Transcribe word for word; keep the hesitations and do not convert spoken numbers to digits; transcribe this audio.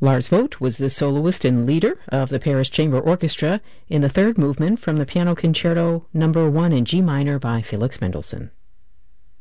Lars Vogt was the soloist and leader of the Paris Chamber Orchestra in the third movement from the Piano Concerto Number one in G minor by Felix Mendelssohn.